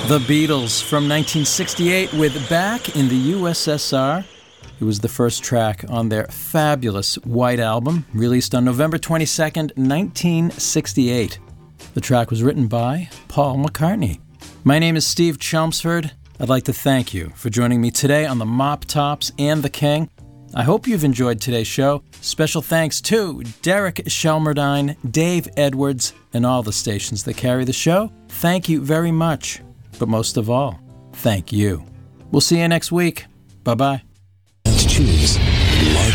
The Beatles from 1968 with Back in the USSR. It was the first track on their fabulous White Album, released on November 22nd, 1968. The track was written by Paul McCartney. My name is Steve Chelmsford. I'd like to thank you for joining me today on the Mop Tops and the King. I hope you've enjoyed today's show. Special thanks to Derek Shelmerdine, Dave Edwards, and all the stations that carry the show. Thank you very much. But most of all, thank you. We'll see you next week. Bye-bye. Choose Lark